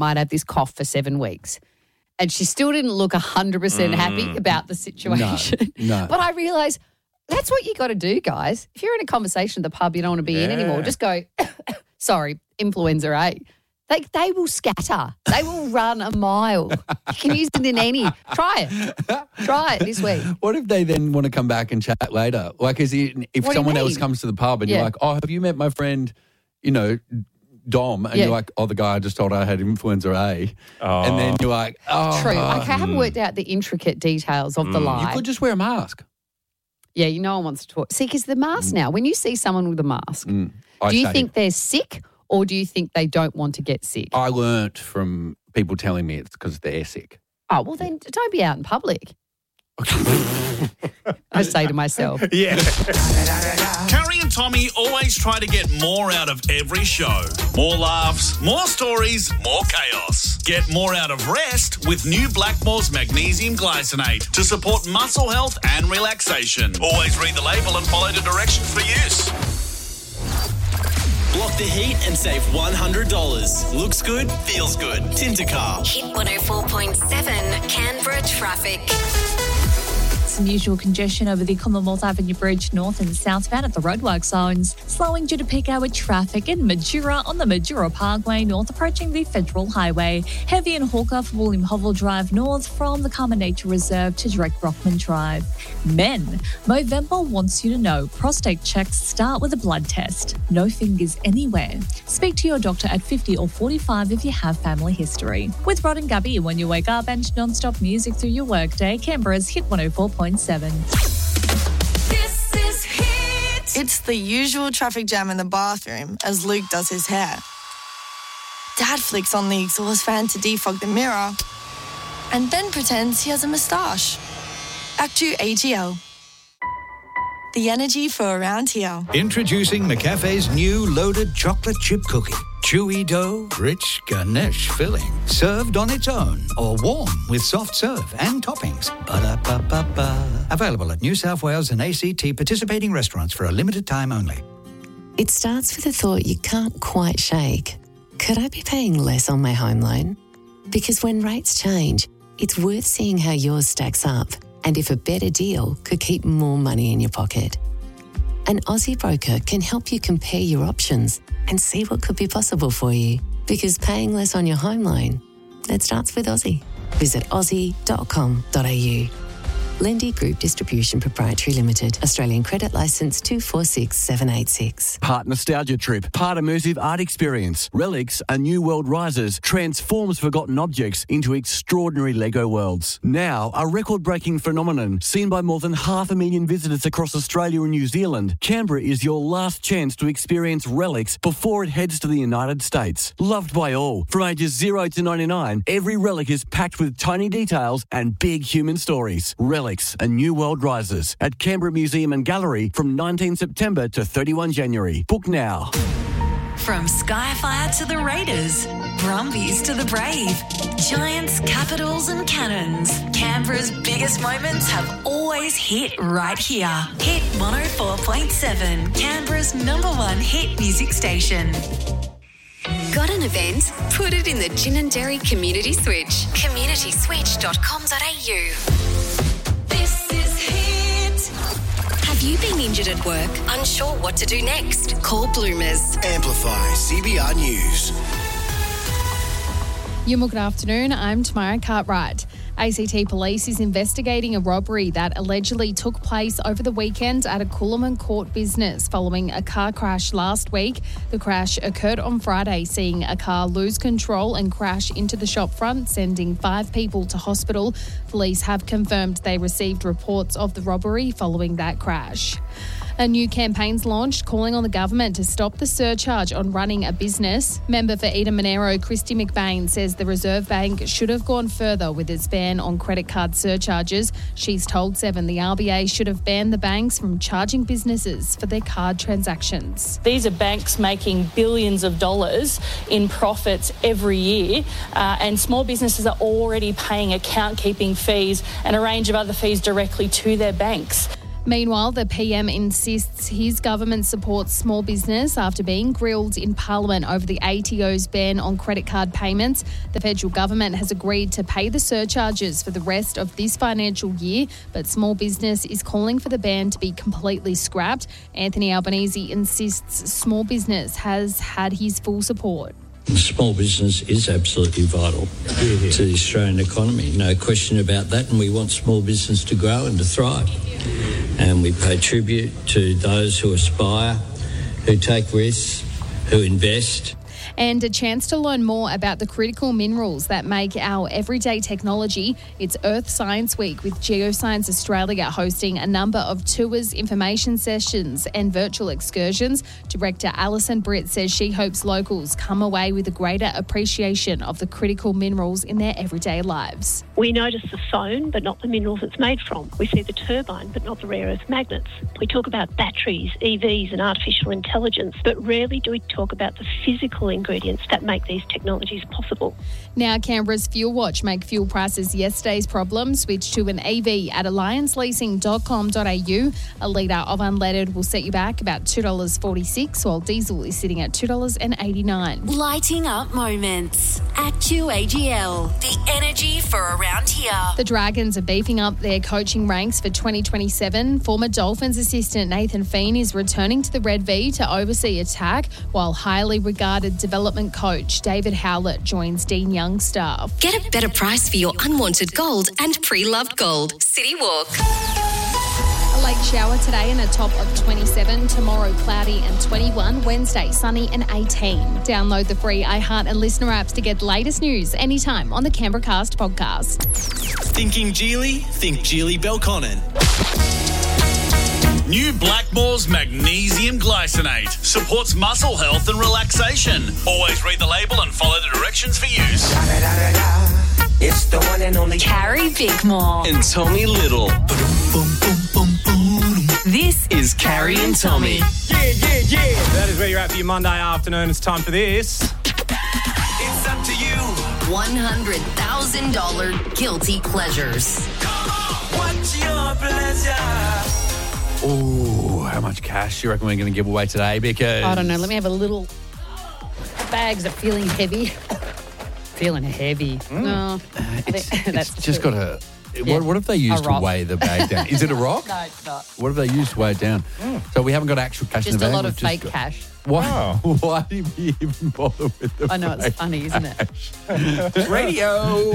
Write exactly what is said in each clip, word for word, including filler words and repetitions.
might have this cough for seven weeks. And she still didn't look one hundred percent mm. happy about the situation. No, no. But I realised that's what you got to do, guys. If you're in a conversation at the pub you don't want to be yeah. in anymore, just go, sorry, influenza A. They, they will scatter. They will run a mile. You can use it in any. Try it. Try it this week. What if they then want to come back and chat later? Like, is it, if what someone else comes to the pub and yeah. you're like, oh, have you met my friend, you know, Dom? And yeah. you're like, oh, the guy I just told I had influenza A. Oh. And then you're like, oh. True. Like, I haven't worked out the intricate details of mm. the lie. You could just wear a mask. Yeah, you know one wants to talk. See, because the mask mm. now, when you see someone with a mask, mm. do you think they're sick? Or do you think they don't want to get sick? I learnt from people telling me it's because they're sick. Oh, well then don't be out in public. I say to myself. Yeah. Carrie and Tommy always try to get more out of every show. More laughs, more stories, more chaos. Get more out of rest with new Blackmore's Magnesium Glycinate to support muscle health and relaxation. Always read the label and follow the directions for use. Block the heat and save one hundred dollars. Looks good, feels good. Tintercar. Hit one oh four point seven Canberra traffic. Some usual congestion over the Commonwealth Avenue Bridge north and southbound at the roadwork zones. Slowing due to peak hour traffic in Majura on the Majura Parkway north approaching the Federal Highway. Heavy in Hawker for William Hovell Drive north from the Carmen Nature Reserve to Drake Brockman Drive. Men, Movember wants you to know prostate checks start with a blood test. No fingers anywhere. Speak to your doctor at fifty or forty-five if you have family history. With Rod and Gabby when you wake up and non-stop music through your workday, Canberra's Hit one oh four point seven. This is Hit. It's the usual traffic jam in the bathroom as Luke does his hair. Dad flicks on the exhaust fan to defog the mirror and then pretends he has a moustache. Back to A T L. The energy for around here. Introducing McCafe's new loaded chocolate chip cookie. Chewy dough, rich ganache filling. Served on its own or warm with soft serve and toppings. Ba-da-ba-ba-ba. Available at New South Wales and A C T participating restaurants for a limited time only. It starts with a thought you can't quite shake. Could I be paying less on my home loan? Because when rates change, it's worth seeing how yours stacks up and if a better deal could keep more money in your pocket. An Aussie broker can help you compare your options and see what could be possible for you. Because paying less on your home loan, it starts with Aussie. Visit aussie dot com dot a u. Lendy Group Distribution Proprietary Limited. Australian Credit Licence two four six seven eight six. Part nostalgia trip. Part immersive art experience. Relics, A New World Rises, transforms forgotten objects into extraordinary Lego worlds. Now, a record-breaking phenomenon seen by more than half a million visitors across Australia and New Zealand. Canberra is your last chance to experience Relics before it heads to the United States. Loved by all. From ages zero to ninety-nine, every relic is packed with tiny details and big human stories. Relics, A New World Rises at Canberra Museum and Gallery from nineteenth September to thirty-first January. Book now. From Skyfire to the Raiders, Brumbies to the Brave, Giants, Capitals and Cannons, Canberra's biggest moments have always hit right here. Hit one oh four point seven, Canberra's number one hit music station. Got an event? Put it in the Gin and Dairy Community Switch. community switch dot com dot a u. This is Hit. Have you been injured at work? Unsure what to do next? Call Bloomers. Amplify C B R News. Yuma, good afternoon. I'm Tamara Cartwright. A C T Police is investigating a robbery that allegedly took place over the weekend at a Coolaman Court business following a car crash last week. The crash occurred on Friday, seeing a car lose control and crash into the shop front, sending five people to hospital. Police have confirmed they received reports of the robbery following that crash. A new campaign's launched calling on the government to stop the surcharge on running a business. Member for Eden Monero, Christy McBain, says the Reserve Bank should have gone further with its ban on credit card surcharges. She's told Seven the R B A should have banned the banks from charging businesses for their card transactions. These are banks making billions of dollars in profits every year, uh, and small businesses are already paying account keeping fees and a range of other fees directly to their banks. Meanwhile, the P M insists his government supports small business after being grilled in Parliament over the A T O's ban on credit card payments. The federal government has agreed to pay the surcharges for the rest of this financial year, but small business is calling for the ban to be completely scrapped. Anthony Albanese insists small business has had his full support. Small business is absolutely vital to the Australian economy, no question about that, and we want small business to grow and to thrive. And we pay tribute to those who aspire, who take risks, who invest. And a chance to learn more about the critical minerals that make our everyday technology. It's Earth Science Week with Geoscience Australia hosting a number of tours, information sessions and virtual excursions. Director Alison Britt says she hopes locals come away with a greater appreciation of the critical minerals in their everyday lives. We notice the phone, but not the minerals it's made from. We see the turbine, but not the rare earth magnets. We talk about batteries, E Vs and artificial intelligence, but rarely do we talk about the physical ingredients that make these technologies possible. Now, Canberra's Fuel Watch make fuel prices yesterday's problem. Switch to an E V at alliance leasing dot com dot a u. A litre of unleaded will set you back about two dollars forty-six, while diesel is sitting at two dollars eighty-nine. Lighting up moments. Actu A G L, the energy for around here. The Dragons are beefing up their coaching ranks for twenty twenty-seven. Former Dolphins assistant Nathan Feen is returning to the Red V to oversee attack, while highly regarded development coach David Howlett joins Dean Young's staff. Get a better price for your unwanted gold and pre-loved gold. City Walk. A late shower today and a top of twenty-seven. Tomorrow cloudy and twenty-one. Wednesday sunny and eighteen. Download the free iHeart and Listener apps to get the latest news anytime on the Canberra Cast podcast. Thinking Geely? Think Geely Belconnen. New Blackmore's Magnesium Glycinate supports muscle health and relaxation. Always read the label and follow the directions for use. It's the one and only Carrie Bickmore and Tommy Little. This is Carrie and Tommy. Yeah, yeah, yeah. That is where you're at for your Monday afternoon. It's time for this. It's up to you. one hundred thousand dollars guilty pleasures. Come on. What's your pleasure? Oh, how much cash do you reckon we're going to give away today? Because I don't know. Let me have a little. Bags are feeling heavy. feeling heavy. Mm. No, Uh, it's that's it's just got a. Yeah. What, what if they used A to rock. weigh the bag down? Is it a rock? No, it's not. What if they used to weigh it down? So we haven't got actual cash in Just the a bag. lot we've of just fake got- cash. Why? Why did we even bother with the I know, it's fake funny, isn't it? cash? Radio.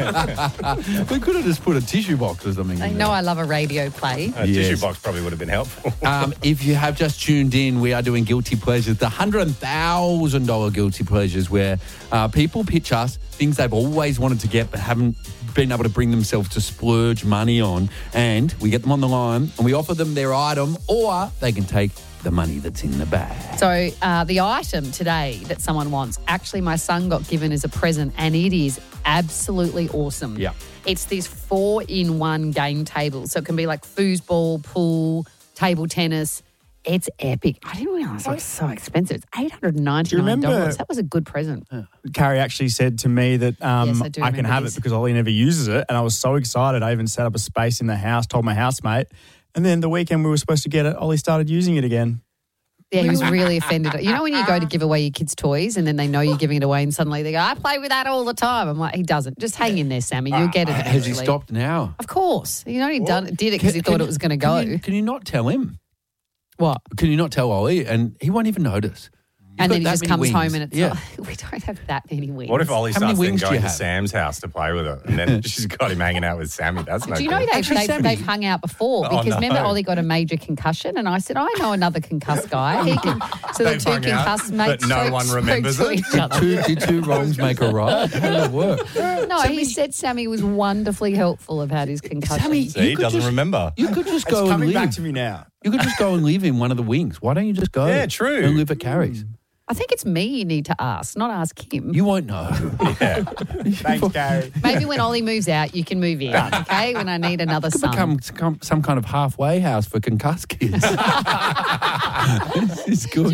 We could have just put a tissue box or something. I in know there. I love a radio play. A Yes. tissue box probably would have been helpful. Um, if you have just tuned in, we are doing Guilty Pleasures, the one hundred thousand dollars Guilty Pleasures, where uh, people pitch us things they've always wanted to get but haven't been able to bring themselves to splurge money on. And we get them on the line and we offer them their item, or they can take the money that's in the bag. So uh, the item today that someone wants, actually my son got given as a present, and it is absolutely awesome. Yeah. It's this four-in-one game table. So it can be like foosball, pool, table tennis. It's epic. I didn't realise it was so expensive. It's eight hundred ninety-nine dollars. Do you remember- That was a good present. Carrie actually said to me that um, Yes, I do I can remember have this. it because Ollie never uses it. And I was so excited. I even set up a space in the house, told my housemate. And then the weekend we were supposed to get it, Ollie started using it again. Yeah, he was really offended. You know when you go to give away your kids' toys and then they know you're giving it away and suddenly they go, I play with that all the time. I'm like, he doesn't. Just hang in there, Sammy. You'll get it Uh, eventually. has he stopped now? Of course. He only done, did it because he Can- thought it was going to go. Can you, can you not tell him? What? Can you not tell Ollie? And he won't even notice. You've And got then he that just many comes wings. home and it's Yeah. like, we don't have that many wings. What if Ollie How many starts then wings do going you to have? Sam's house to play with it, and then she's got him hanging out with Sammy? That's no Do you good. know they've, Actually, they've, Sammy- they've hung out before? Oh, Because no. remember, Ollie got a major concussion, and I said, I know another concussed guy. He can, so the They've two hung out, concussed but mates no spoke- one spoke remembers to it? each other. Two, did two wrongs make a right? How did it work? No, he said Sammy was wonderfully helpful about his concussion. Sammy, See, he you could doesn't just, remember. You could just It's go and coming live. back to me now. You could just go and live in one of the wings. Why don't you just go? Yeah, true. And live at Carrie's. I think it's me you need to ask, not ask him. You won't know. Yeah. Thanks, Carrie. Maybe when Ollie moves out, you can move in, okay? When I need another Could son. become some, some kind of halfway house for concussed kids. This is Do good. you remember when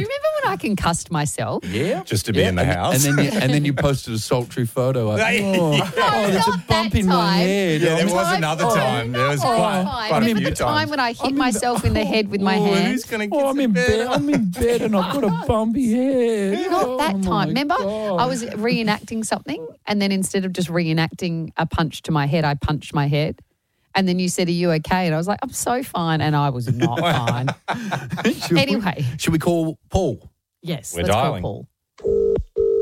I concussed myself. Yeah. Just to be Yeah, in the and, house. And then, you, and then you posted a sultry photo. Like, No, oh, no, oh, there's a not bump that in my time. head. Yeah, there Oh, was another Oh, time. There was oh, quite, fine. quite a Remember few the time times. when I hit myself in the head with my Oh, hand? who's going to get Oh, I'm in bed. I'm in bed and I've got a bumpy head. Not Oh, that my time. Remember, God. I was reenacting something, and then instead of just reenacting a punch to my head, I punched my head. And then you said, "Are you okay?" And I was like, "I'm so fine," and I was not fine. Should we- Anyway. should we call Paul? Yes, We're let's dialing. call Paul.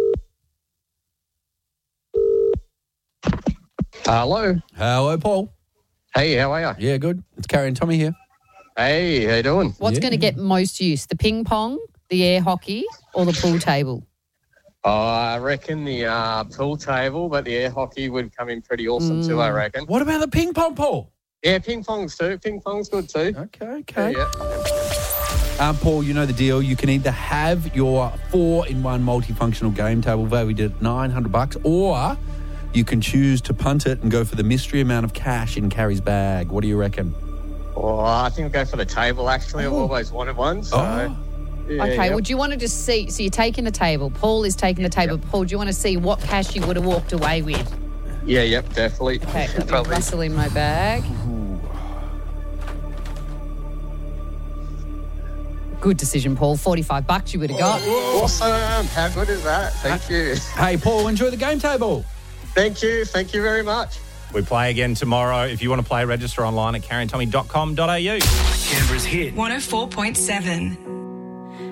Hello. Hello, Paul. Hey, how are you? Yeah, good. It's Carrie and Tommy here. Hey, how you doing? What's Yeah. going to get most use, the ping pong, the air hockey, or the pool table? Oh, I reckon the uh, pool table, but the air hockey would come in pretty awesome too, I reckon. What about the ping pong, Paul? Yeah, ping pong's too. Ping pong's good too. Okay, okay. Yeah, yeah. Um, Paul, you know the deal. You can either have your four-in-one multifunctional game table valued at nine hundred bucks, or you can choose to punt it and go for the mystery amount of cash in Carrie's bag. What do you reckon? Well, I think I'll go for the table, actually. I've always wanted one, so... Oh. Yeah, Okay, yeah. well, do you want to just see? So you're taking the table. Paul is taking the table. Paul, do you want to see what cash you would have walked away with? Yeah, yep, definitely. Okay, let me Probably. rustle in my bag. Good decision, Paul. forty-five bucks you would have got. Awesome. How good is that? Thank you. Hey, Paul, enjoy the game table. Thank you. Thank you very much. We play again tomorrow. If you want to play, register online at carrie and tommy dot com dot a u. Canberra's hit one oh four point seven.